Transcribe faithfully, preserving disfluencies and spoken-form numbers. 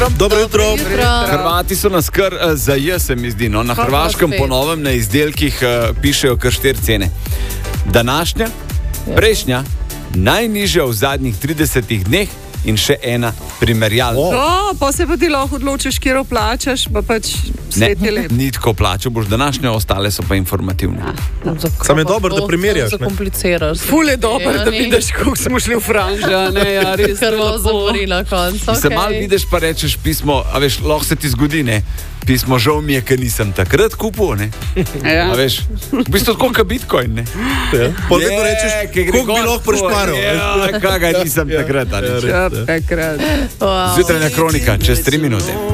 Dobro jutro. Hrvati so nas kar uh, zaje, se mi zdi. No? Na Kako Hrvaškem spet? ponovem na izdelkih uh, pišejo kar štiri cene. Današnja, prejšnja, najnižja v zadnjih tridesetih dneh in še ena primerjalna. O. O, pa se pa ti lahko odločiš, kjer plačaš, pa pač Ne, svet je lep. ni tako plačal, boš današnje, ostale so pa informativne. Sam je dobro, da primerjaš, ne? Zakompliciraš. Ful je dobro, Ja, da ni. vidiš, kako smo šli v franža. Ne, ja, res. Ker bo lepo. zavorila konc. Okay. Se mal vidiš, pa rečeš pismo, a veš, lahko se ti zgodi, ne? Pismo, žal mi je, ker nisem takrat kupil, ne? Ja. A veš, v bistvu tako kot Bitcoin, ne? Ja. Pol Je, vedno rečeš, ki gre koliko bi gor lahko tako, prišparil. Ja, kaj ga nisem Ja, takrat, a ja, nič. res. Ja, takrat. Wow. Zjutrajna kronika, čez tri minute.